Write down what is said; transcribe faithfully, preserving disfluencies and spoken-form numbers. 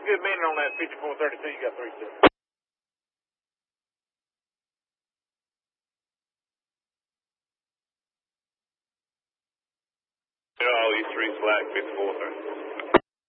good meaning on that fifty-four thirty-two. You got three six. All these three slack fifty-four thirty.